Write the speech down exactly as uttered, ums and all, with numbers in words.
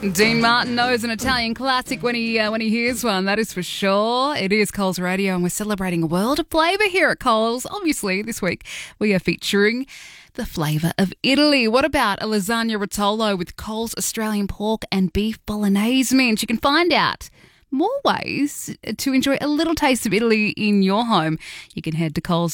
Dean Martin knows an Italian classic when he uh, when he hears one, that is for sure. It is Coles Radio and we're celebrating a world of flavour here at Coles. Obviously, this week we are featuring the flavour of Italy. What about a lasagna rotolo with Coles Australian pork and beef bolognese mince? You can find out more ways to enjoy a little taste of Italy in your home. You can head to Coles